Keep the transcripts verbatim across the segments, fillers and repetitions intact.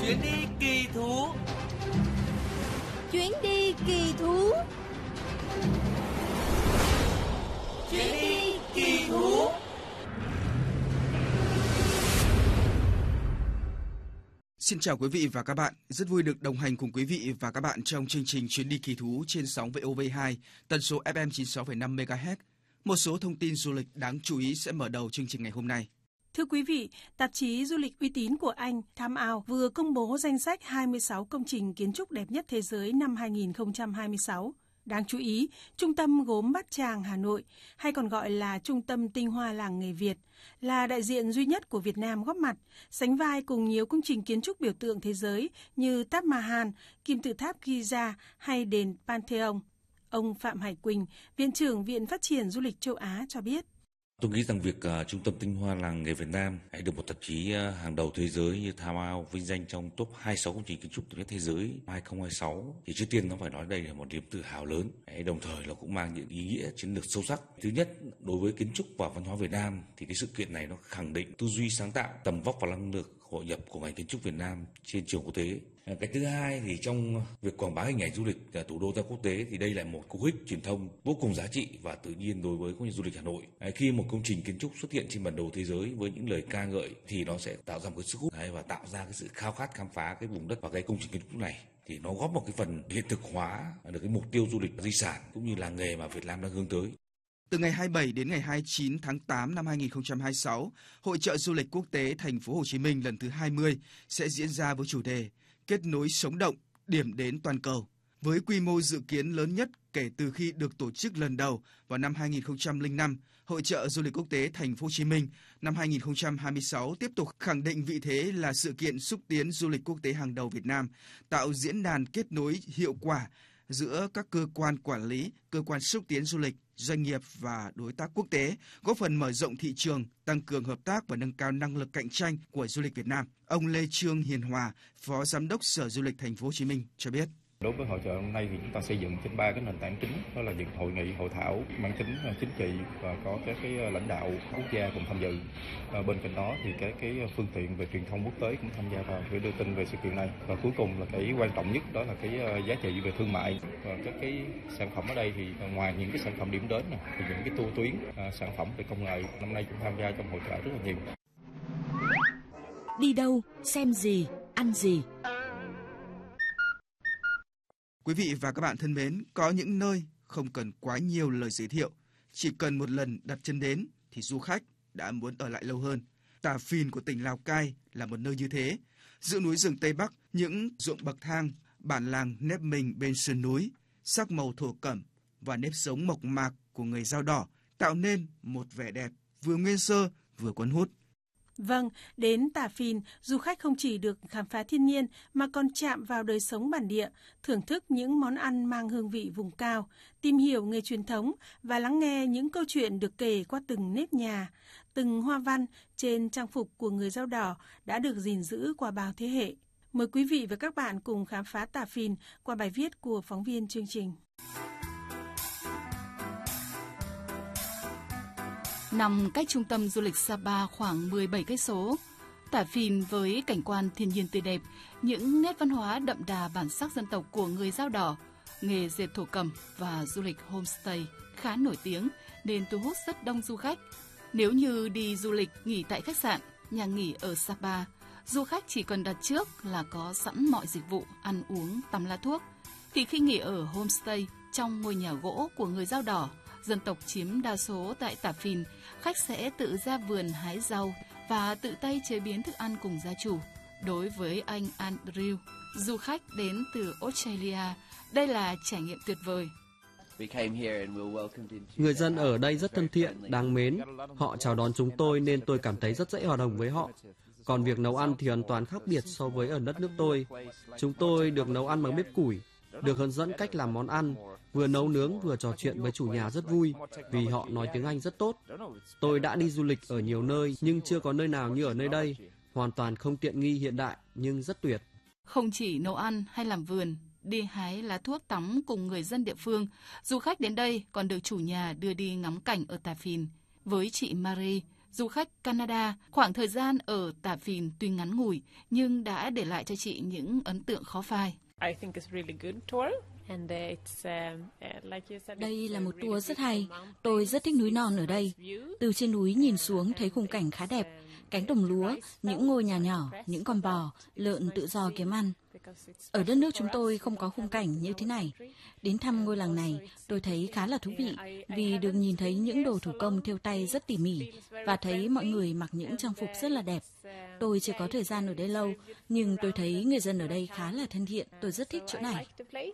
Chuyến đi kỳ thú. Chuyến đi kỳ thú. Chuyến đi kỳ thú. Xin chào quý vị và các bạn, rất vui được đồng hành cùng quý vị và các bạn trong chương trình Chuyến đi kỳ thú trên sóng vê o vê hai, tần số ép em chín mươi sáu phẩy năm mê ga héc. Một số thông tin du lịch đáng chú ý sẽ mở đầu chương trình ngày hôm nay. Thưa quý vị, tạp chí du lịch uy tín của Anh Time Out vừa công bố danh sách hai mươi sáu công trình kiến trúc đẹp nhất thế giới năm hai không hai sáu. Đáng chú ý, Trung tâm Gốm Bát Tràng Hà Nội, hay còn gọi là Trung tâm Tinh hoa làng nghề Việt, là đại diện duy nhất của Việt Nam góp mặt, sánh vai cùng nhiều công trình kiến trúc biểu tượng thế giới như Taj Mahal, kim tự tháp Giza hay đền Pantheon. Ông Phạm Hải Quỳnh, Viện trưởng Viện Phát triển Du lịch châu Á cho biết. Tôi nghĩ rằng việc uh, Trung tâm Tinh hoa làng nghề Việt Nam hãy được một tạp chí uh, hàng đầu thế giới như Time Out vinh danh trong top hai mươi sáu công trình kiến trúc đẹp nhất thế giới hai không hai sáu thì trước tiên nó phải nói đây là một niềm tự hào lớn, đấy, đồng thời nó cũng mang những ý nghĩa chiến lược sâu sắc. Thứ nhất, đối với kiến trúc và văn hóa Việt Nam thì cái sự kiện này nó khẳng định tư duy sáng tạo, tầm vóc và năng lực hội nhập của ngành kiến trúc Việt Nam trên trường quốc tế. Cái thứ hai thì trong việc quảng bá hình ảnh du lịch thủ đô ra quốc tế thì đây là một cú hích truyền thông vô cùng giá trị và tự nhiên đối với công ty du lịch Hà Nội. Khi một công trình kiến trúc xuất hiện trên bản đồ thế giới với những lời ca ngợi thì nó sẽ tạo ra một cái sức hút và tạo ra cái sự khao khát khám phá cái vùng đất và cái công trình kiến trúc này, thì nó góp một cái phần hiện thực hóa được cái mục tiêu du lịch di sản cũng như làng nghề mà Việt Nam đang hướng tới. Từ ngày hai mươi bảy đến ngày hai mươi chín tháng tám năm hai không hai sáu, Hội chợ du lịch quốc tế Thành phố Hồ Chí Minh lần thứ hai mươi sẽ diễn ra với chủ đề Kết nối sống động, điểm đến toàn cầu. Với quy mô dự kiến lớn nhất kể từ khi được tổ chức lần đầu vào năm hai không không năm, Hội chợ du lịch quốc tế Thành phố Hồ Chí Minh năm hai không hai sáu tiếp tục khẳng định vị thế là sự kiện xúc tiến du lịch quốc tế hàng đầu Việt Nam, tạo diễn đàn kết nối hiệu quả giữa các cơ quan quản lý, cơ quan xúc tiến du lịch, doanh nghiệp và đối tác quốc tế, góp phần mở rộng thị trường, tăng cường hợp tác và nâng cao năng lực cạnh tranh của du lịch Việt Nam. Ông Lê Trương Hiền Hòa, Phó Giám đốc Sở Du lịch Thành phố Hồ Chí Minh cho biết. Đối với hội chợ hôm nay thì chúng ta xây dựng trên ba cái nền tảng chính, đó là những hội nghị, hội thảo mang tính chính trị và có các cái lãnh đạo quốc gia cùng tham dự. À, bên cạnh đó thì các cái phương tiện về truyền thông quốc tế cũng tham gia vào để đưa tin về sự kiện này. Và cuối cùng là cái quan trọng nhất đó là cái giá trị về thương mại. Và các cái sản phẩm ở đây thì ngoài những cái sản phẩm điểm đến này, thì những cái tour tuyến, à, sản phẩm về công nghệ năm nay cũng tham gia trong hội chợ rất là nhiều. Đi đâu, xem gì, ăn gì. Quý vị và các bạn thân mến, có những nơi không cần quá nhiều lời giới thiệu, chỉ cần một lần đặt chân đến thì du khách đã muốn ở lại lâu hơn. Tà Phìn của tỉnh Lào Cai là một nơi như thế. Giữa núi rừng Tây Bắc, những ruộng bậc thang, bản làng nép mình bên sườn núi, sắc màu thổ cẩm và nếp sống mộc mạc của người Dao Đỏ tạo nên một vẻ đẹp vừa nguyên sơ vừa cuốn hút. Vâng, đến Tà Phìn, du khách không chỉ được khám phá thiên nhiên mà còn chạm vào đời sống bản địa, thưởng thức những món ăn mang hương vị vùng cao, tìm hiểu nghề truyền thống và lắng nghe những câu chuyện được kể qua từng nếp nhà, từng hoa văn trên trang phục của người Dao Đỏ đã được gìn giữ qua bao thế hệ. Mời quý vị và các bạn cùng khám phá Tà Phìn qua bài viết của phóng viên chương trình. Nằm cách trung tâm du lịch Sapa khoảng mười bảy cây số, Tà Phìn với cảnh quan thiên nhiên tươi đẹp, những nét văn hóa đậm đà bản sắc dân tộc của người Dao Đỏ, nghề dệt thổ cẩm và du lịch homestay khá nổi tiếng nên thu hút rất đông du khách. Nếu như đi du lịch nghỉ tại khách sạn, nhà nghỉ ở Sapa, du khách chỉ cần đặt trước là có sẵn mọi dịch vụ ăn uống, tắm lá thuốc. Thì khi nghỉ ở homestay trong ngôi nhà gỗ của người Dao Đỏ, dân tộc chiếm đa số tại Tà Phìn, khách sẽ tự ra vườn hái rau và tự tay chế biến thức ăn cùng gia chủ. Đối với anh Andrew, du khách đến từ Australia, đây là trải nghiệm tuyệt vời. Người dân ở đây rất thân thiện, đáng mến. Họ chào đón chúng tôi nên tôi cảm thấy rất dễ hòa đồng với họ. Còn việc nấu ăn thì hoàn toàn khác biệt so với ở đất nước tôi. Chúng tôi được nấu ăn bằng bếp củi, được hướng dẫn cách làm món ăn, vừa nấu nướng vừa trò chuyện với chủ nhà rất vui vì họ nói tiếng Anh rất tốt. Tôi đã đi du lịch ở nhiều nơi nhưng chưa có nơi nào như ở nơi đây, hoàn toàn không tiện nghi hiện đại nhưng rất tuyệt. Không chỉ nấu ăn hay làm vườn, đi hái lá thuốc tắm cùng người dân địa phương, du khách đến đây còn được chủ nhà đưa đi ngắm cảnh ở Tà Phìn. Với chị Marie, Du khách Canada, khoảng thời gian ở Tả Phìn tuy ngắn ngủi nhưng đã để lại cho chị những ấn tượng khó phai. Đây là một tour rất hay. Tôi rất thích núi non ở đây. Từ trên núi nhìn xuống thấy khung cảnh khá đẹp. Cánh đồng lúa, những ngôi nhà nhỏ, những con bò, lợn tự do kiếm ăn. Ở đất nước chúng tôi không có khung cảnh như thế này. Đến thăm ngôi làng này, tôi thấy khá là thú vị vì được nhìn thấy những đồ thủ công thêu tay rất tỉ mỉ và thấy mọi người mặc những trang phục rất là đẹp. Tôi chưa có thời gian ở đây lâu, nhưng tôi thấy người dân ở đây khá là thân thiện. Tôi rất thích chỗ này.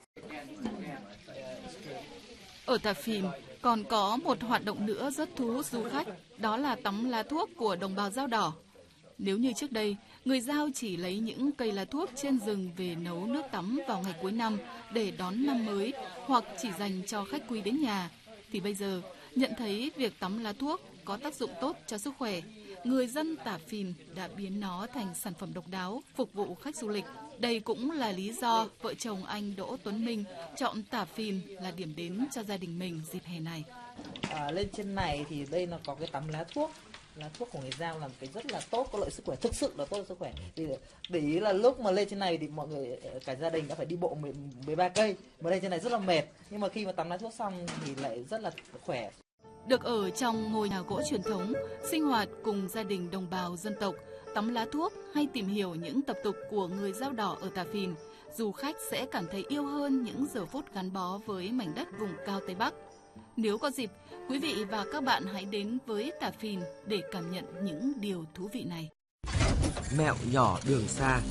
Ở Tả Phìn còn có một hoạt động nữa rất thu hút du khách, đó là tắm lá thuốc của đồng bào Dao Đỏ. Nếu như trước đây, người Dao chỉ lấy những cây lá thuốc trên rừng về nấu nước tắm vào ngày cuối năm để đón năm mới hoặc chỉ dành cho khách quý đến nhà, thì bây giờ nhận thấy việc tắm lá thuốc có tác dụng tốt cho sức khỏe, người dân Tả Phìn đã biến nó thành sản phẩm độc đáo phục vụ khách du lịch. Đây cũng là lý do vợ chồng anh Đỗ Tuấn Minh chọn Tả Phìn là điểm đến cho gia đình mình dịp hè này. À, lên trên này thì đây nó có cái tắm lá thuốc. Lá thuốc của người Dao làm cái rất là tốt, có lợi sức khỏe, thực sự là tốt cho sức khỏe. Thì để ý là lúc mà lên trên này thì mọi người cả gia đình đã phải đi bộ mười ba cây, mà lên trên này rất là mệt, nhưng mà khi mà tắm lá thuốc xong thì lại rất là khỏe. Được ở trong ngôi nhà gỗ truyền thống, sinh hoạt cùng gia đình đồng bào dân tộc, tắm lá thuốc hay tìm hiểu những tập tục của người Dao Đỏ ở Tả Phìn, du khách sẽ cảm thấy yêu hơn những giờ phút gắn bó với mảnh đất vùng cao Tây Bắc. Nếu có dịp, quý vị và các bạn hãy đến với Tả Phìn để cảm nhận những điều thú vị này. Mẹo nhỏ đường xa.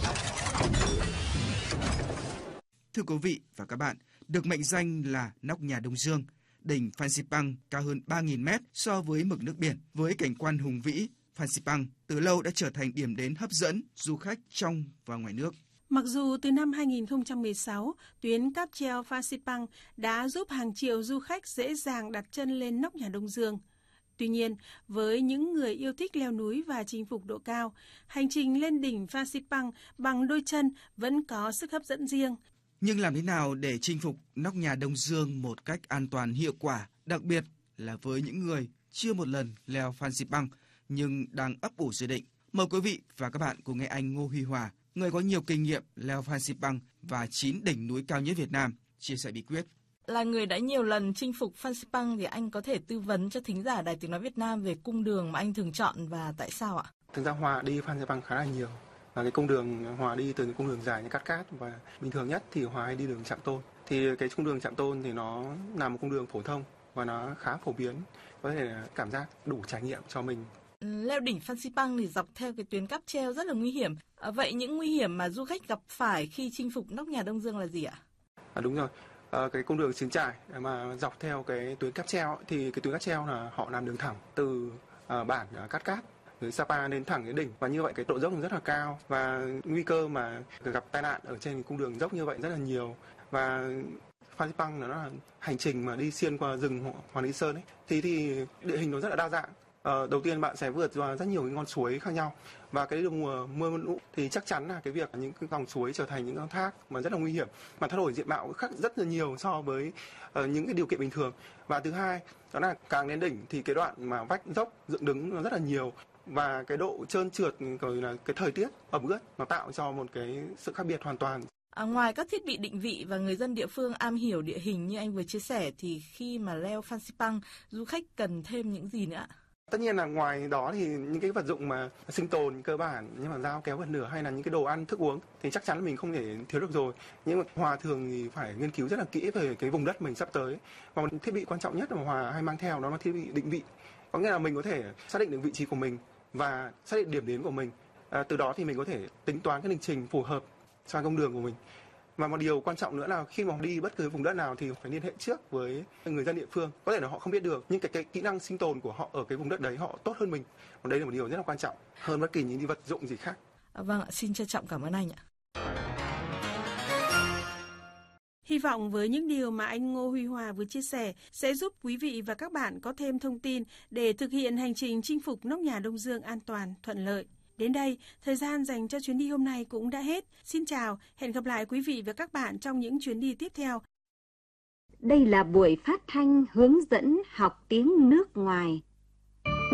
Thưa quý vị và các bạn, được mệnh danh là nóc nhà Đông Dương, đỉnh Phan Xipang cao hơn ba nghìn mét so với mực nước biển. Với cảnh quan hùng vĩ, Phan Xipang từ lâu đã trở thành điểm đến hấp dẫn du khách trong và ngoài nước. Mặc dù từ năm hai nghìn không trăm mười sáu, tuyến cáp treo Phan Xipang đã giúp hàng triệu du khách dễ dàng đặt chân lên nóc nhà Đông Dương. Tuy nhiên, với những người yêu thích leo núi và chinh phục độ cao, hành trình lên đỉnh Phan Xipang bằng đôi chân vẫn có sức hấp dẫn riêng. Nhưng làm thế nào để chinh phục nóc nhà Đông Dương một cách an toàn hiệu quả, đặc biệt là với những người chưa một lần leo Phan Xipang nhưng đang ấp ủ dự định? Mời quý vị và các bạn cùng nghe anh Ngô Huy Hòa, người có nhiều kinh nghiệm leo Phan Xipang và chín đỉnh núi cao nhất Việt Nam, chia sẻ bí quyết. Là người đã nhiều lần chinh phục Phan Xipang thì anh có thể tư vấn cho thính giả Đài Tiếng Nói Việt Nam về cung đường mà anh thường chọn và tại sao ạ? Thực ra Hòa đi Phan Xipang khá là nhiều. Và cái cung đường Hòa đi từ những cung đường dài như Cát Cát và bình thường nhất thì Hòa hay đi đường Trạm Tôn. Thì cái cung đường Trạm Tôn thì nó là một cung đường phổ thông và nó khá phổ biến, có thể cảm giác đủ trải nghiệm cho mình. Leo đỉnh Phan Xipang thì dọc theo cái tuyến cáp treo rất là nguy hiểm. À, vậy những nguy hiểm mà du khách gặp phải khi chinh phục nóc nhà Đông Dương là gì ạ? À, đúng rồi. À, cái cung đường xín trải mà dọc theo cái tuyến cáp treo thì cái tuyến cáp treo là họ làm đường thẳng từ à, bản à, Cát Cát từ Sapa đến thẳng đến đỉnh, và như vậy cái độ dốc rất là cao và nguy cơ mà gặp tai nạn ở trên cung đường dốc như vậy rất là nhiều. Và Phan Xipang nó là hành trình mà đi xuyên qua rừng Hoàng Lý Sơn ấy, thì thì địa hình nó rất là đa dạng. Ờ, đầu tiên bạn sẽ vượt qua rất nhiều cái con suối khác nhau, và cái mùa mưa lũ thì chắc chắn là cái việc những cái dòng suối trở thành những con thác mà rất là nguy hiểm, mà thay đổi diện mạo khác rất là nhiều so với uh, những cái điều kiện bình thường. Và thứ hai đó là càng đến đỉnh thì cái đoạn mà vách dốc dựng đứng nó rất là nhiều, và cái độ trơn trượt rồi là cái thời tiết ẩm ướt nó tạo cho một cái sự khác biệt hoàn toàn. À, ngoài các thiết bị định vị và người dân địa phương am hiểu địa hình như anh vừa chia sẻ, thì khi mà leo Phan Xipang, du khách cần thêm những gì nữa ạ? Tất nhiên là ngoài đó thì những cái vật dụng mà sinh tồn cơ bản, như mà dao kéo bật lửa hay là những cái đồ ăn thức uống thì chắc chắn là mình không thể thiếu được rồi. Nhưng mà Hòa thường thì phải nghiên cứu rất là kỹ về cái vùng đất mình sắp tới. Và một thiết bị quan trọng nhất mà Hòa hay mang theo đó là thiết bị định vị. Có nghĩa là mình có thể xác định được vị trí của mình và xác định điểm đến của mình. À, từ đó thì mình có thể tính toán cái lịch trình phù hợp cho công đường của mình. Và một điều quan trọng nữa là khi mà đi bất cứ vùng đất nào thì phải liên hệ trước với người dân địa phương. Có thể là họ không biết được, nhưng cái, cái kỹ năng sinh tồn của họ ở cái vùng đất đấy họ tốt hơn mình. Và đây là một điều rất là quan trọng hơn bất kỳ những vật dụng gì khác. À, vâng ạ, xin trân trọng cảm ơn anh ạ. Hy vọng với những điều mà anh Ngô Huy Hòa vừa chia sẻ sẽ giúp quý vị và các bạn có thêm thông tin để thực hiện hành trình chinh phục nóc nhà Đông Dương an toàn, thuận lợi. Đến đây, thời gian dành cho chuyến đi hôm nay cũng đã hết. Xin chào, hẹn gặp lại quý vị và các bạn trong những chuyến đi tiếp theo. Đây là buổi phát thanh hướng dẫn học tiếng nước ngoài